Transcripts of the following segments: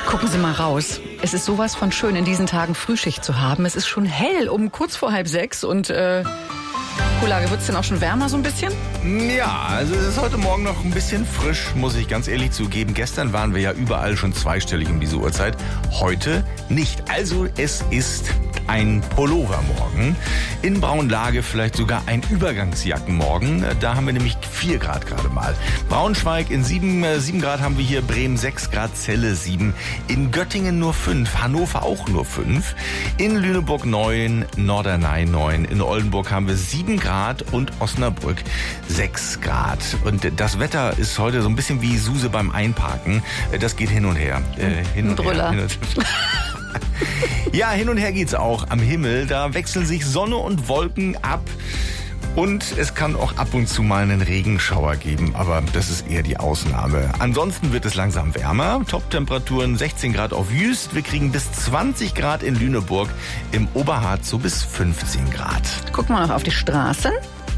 Gucken Sie mal raus. Es ist sowas von schön, in diesen Tagen Frühschicht zu haben. Es ist schon hell, kurz vor 5:30 und Kuhlage, wird es denn auch schon wärmer so ein bisschen? Ja, also es ist heute Morgen noch ein bisschen frisch, muss ich ganz ehrlich zugeben. Gestern waren wir ja überall schon zweistellig um diese Uhrzeit. Heute nicht. Also es ist ein Pullovermorgen. In Braunlage vielleicht sogar ein Übergangsjackenmorgen. Da haben wir nämlich 4 Grad gerade mal. Braunschweig in 7 Grad haben wir hier, Bremen 6 Grad, Celle 7. In Göttingen nur 5, Hannover auch nur 5. In Lüneburg 9, Norderney 9. In Oldenburg haben wir 7 Grad und Osnabrück 6 Grad. Und das Wetter ist heute so ein bisschen wie Suse beim Einparken. Das geht hin und her. Hin und her. Ja, hin und her geht's auch am Himmel. Da wechseln sich Sonne und Wolken ab. Und es kann auch ab und zu mal einen Regenschauer geben, aber das ist eher die Ausnahme. Ansonsten wird es langsam wärmer. Top-Temperaturen 16 Grad auf Jüst. Wir kriegen bis 20 Grad in Lüneburg. Im Oberharz so bis 15 Grad. Gucken wir noch auf die Straßen.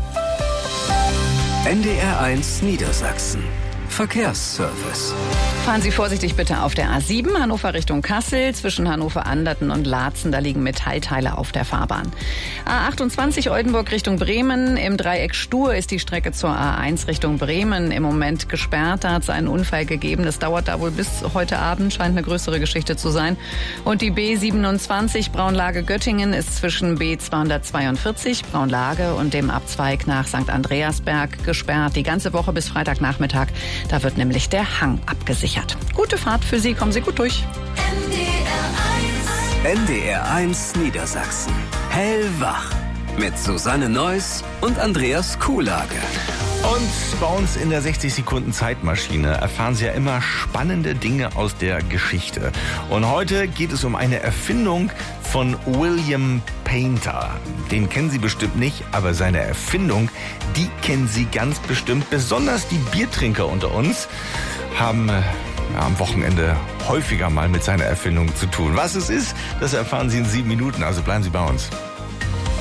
NDR 1 Niedersachsen. Verkehrsservice. Fahren Sie vorsichtig bitte auf der A7, Hannover Richtung Kassel, zwischen Hannover-Anderten und Laatzen, da liegen Metallteile auf der Fahrbahn. A28 Oldenburg Richtung Bremen, im Dreieck Stur ist die Strecke zur A1 Richtung Bremen im Moment gesperrt, da hat es einen Unfall gegeben, das dauert da wohl bis heute Abend, scheint eine größere Geschichte zu sein. Und die B27 Braunlage Göttingen ist zwischen B242 Braunlage und dem Abzweig nach St. Andreasberg gesperrt, die ganze Woche bis Freitagnachmittag, da wird nämlich der Hang abgesichert. Gute Fahrt für Sie, kommen Sie gut durch. NDR 1 Niedersachsen. Hellwach. Mit Susanne Neuss und Andreas Kuhlage. Und bei uns in der 60-Sekunden-Zeitmaschine erfahren Sie ja immer spannende Dinge aus der Geschichte. Und heute geht es um eine Erfindung von William Painter. Den kennen Sie bestimmt nicht, aber seine Erfindung, die kennen Sie ganz bestimmt. Besonders die Biertrinker unter uns haben am Wochenende häufiger mal mit seiner Erfindung zu tun. Was es ist, das erfahren Sie in 7 Minuten, also bleiben Sie bei uns.